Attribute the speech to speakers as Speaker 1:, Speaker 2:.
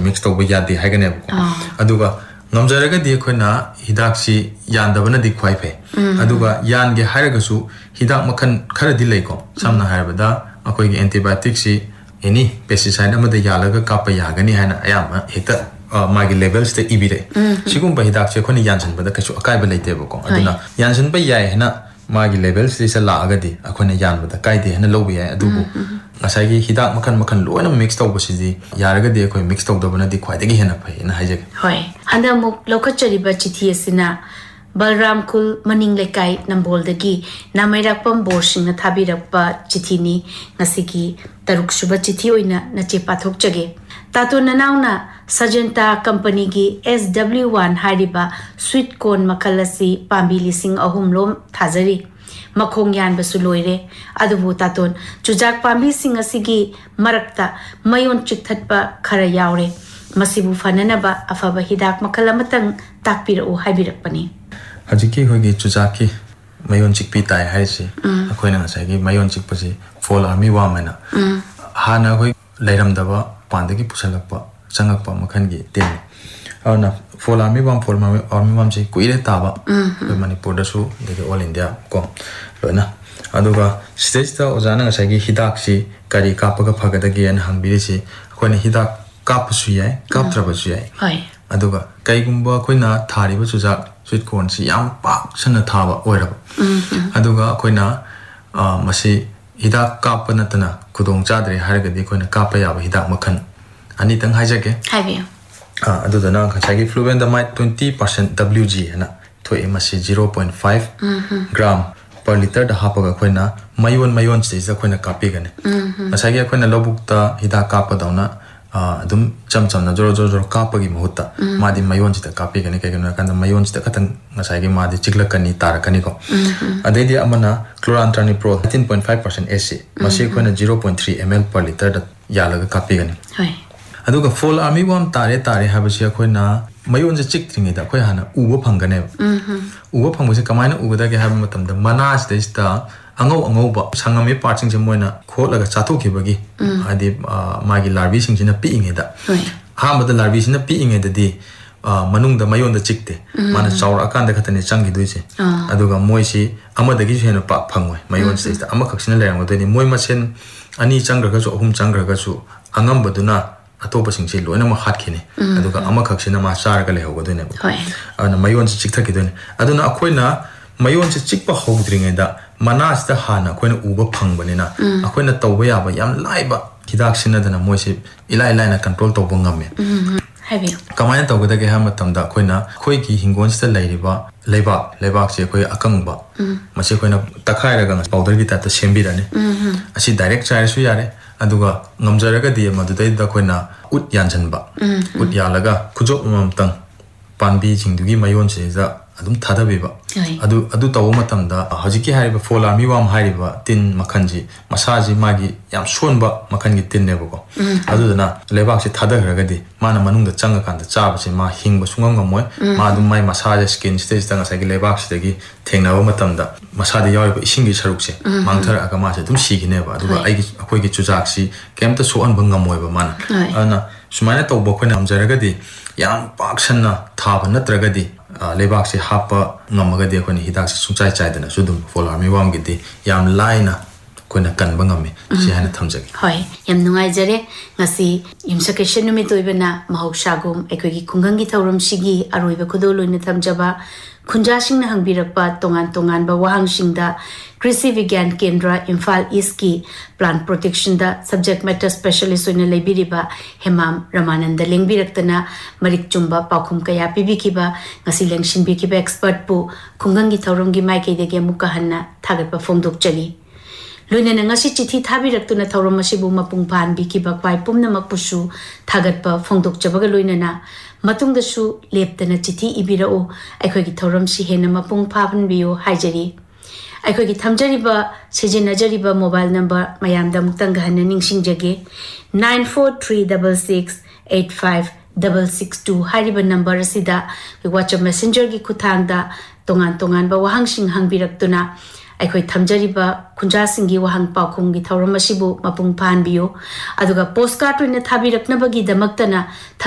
Speaker 1: mix tauba yade haigane ko aduga ngamjaraga di khona hidak si yandabana di khwai phe aduga yan ge hairaga su hidak makhan khara di lei ko samna haibada akoi ge antibiotic si any pesticide amada yalaga kapa yagani hana ayama heta magi levels te ibire sigum ba hidak se khoni yansan bada kasu akai ba leite ba ko aduna yansan ba yai hana magi levels se sa la agadi akhona yan bada kai de hana lobi yai adubu ngasai gi hidak makhan loina mix tau ba si yaraga de khoi mix tau da bana di khwai de gi hena phai na haije
Speaker 2: hoi handa muk lokachari ba chithi asina Balram Kul Maning Lekai Nambol dagi Namairakpam Borsing na Thabirakpa Chithini Ngasiki Taruk Suba Chithi oina na che pathok jage Tato nanauna Sajanta Company gi SW1 hariba sweet corn makalasi pambi lising ahum lom thajari makhong yan basu loire adubu taton chujak pambi sing asigi marakta mayon chikthatpa khara yaure masibu fananaba afaba hidak makalamatang takpirau haibirakpani
Speaker 1: Hajiki hogi chujaki mayon chikpi tai haisi akhoi na ngasai gi mayon chikpasi fall army wa mana hana hoi leiramdaba pandagi pusalakpa changakpa makhan gi ten ana fall army wam si kuire taba manipur da su de all india ko na aduga stage ta ojana ngasai gi hidak si kari kapaga phagadagi an hangbiri si akhoi na hidak kapsu yai kaptraba su yai
Speaker 2: hai
Speaker 1: aduga kaigumba akhoi na thariba chujak sweet corn si yam pak sana thaba oiraba aduga akoina masi hidak kapa natana kudong chadre haragadi akoina kapa yaba hidak makhan ani tang haijake
Speaker 2: haibiyo
Speaker 1: aduda na khachagi fluventamide 20% wg hana thoi masi 0.5 gram per liter da hapaga akoina mayon stage akoina kapi gane masagi akoina lobukta hidak kapa dauna adum cham na joro kapagi mahutta madi mayon chita kapi gane kai gana kanda mayon chita katang ngasai gi madi chiklakani tarakani ko adedi amana chlorantraniliprol 13.5% ac masi khona 0.3 ml per liter da yalaga kapi gane
Speaker 2: hai
Speaker 1: aduga fall army wam tare habasi khona mayon je chiktringi da khoi hana uba phangane uba phangbose kamaina ubada ge hab matam da manas de sta angau ba sangame parting je moina kholaga chathokibagi adi magi larvi singina piinge da ha mada larvi sina piinge da di manung da mayon da chikte mana chaura akan da khatane changi duise aduga moisi amadagi hena pa phangoi mayon stage da amakhaksina lerang da ni moi masen ani changraga so ahum changraga su angam baduna atopa singse loina ma hatkhine aduga amakhaksina ma charga le hogodune ana mayon chikthakidune aduna akoina mayon chikpa hogdringe da manas da hana koina uba phangbanina akoina tawba yaba yam laiba hidak sinadana moise ilai na control tawba ngame
Speaker 2: haibiyo
Speaker 1: kamaina tawgada ge ha matamda koina khoi gi hingon sta lairiba leibak se koi akangba mase koina takhairaga powder gi ta sembirane asi direct chai su yare aduga ngamjaraga di madudai da koina ut yanjanba ut yalaga khujop mamtang panbi jingdugi mayon se za adum thadabiba adu tawo matamda hajiki hariba fall army wam hariba tin makhanji masaji magi yam sonba makhangi tin nebako adudana lebak se thadagragadi mana manungda changa kanda chabase ma hingba sungam moy ma adum mai masaji skin stage tanga sagi lebak sidagi thengnawa matamda masadi yawiba isingi saruk se mangthara aga ma se dum sigineba aduga ai akoi gi chujak si kemta so an bangam moyba mana ana sumaina tawba khona amjaragadi yam paksanna thaba natragadi lebak se hapa ngamagadi akhoni hidak se sungchai chaidana sudum fall army wam gidi yam laina koina kanba ngame si hana thamjagi
Speaker 2: hoi yam nungai jare ngasi imsakeshan numi toibana mahoksagum ekogi khungangi thauram sigi aroiba khodoloina thamjaba khunja singna hangbirakpa tongan ba wahang singda कृषि विज्ञान केंद्र Imphal east की plant protection दा subject matter specialist ओइना लेबिरिबा Hemam Ramanand लेंबिरक्तना Marik चुंबा पाखुम कया पिबिकिबा ngasi लेंसिनबिकिबा expert पु खुंगंगी थौरंगी माइकेदेगे मुका हन्ना थागतबा फोंदोकचली लोइना ngasi चिठी थाबिरक्तुना थौरम मसिबु मपुंग फानबिकिबा क्वाइ पुमनमकपुसु थागतबा फोंदोकचबगा लोइना मतुंगदसु लेप्तना चिठी इबिराओ अखोगी थौरम सि हेना मपुंग फाबनबियो हाइजरी अखोगी थमजरिबा सिजिनजरिबा मोबाइल नंबर मयामदा मुक्तंग हन्ना निंगसिंगजगे 9436856662 हारिबा नंबर असिदा WhatsApp Messenger gi खुथांगदा तोंगान बा वहांसिंग हंगबिरक्तुना अखोई थमजरिबा खुंजासिंगी वहांग पाखुंगी थौरम असिबु मपुंग फानबियो अदुगा पोस्टकार्ड ओइना थाबिरक्नबगी दमक्तना